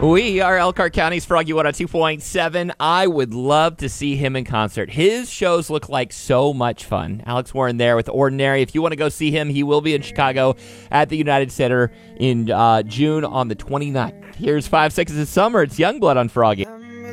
We are Elkhart County's Froggy 102.7. I would love to see him in concert. His shows look like so much fun. Alex Warren there with Ordinary. If you want to go see him, he will be in Chicago at the United Center in June on the 29th. Here's 5 Seconds of Summer. It's Youngblood on Froggy.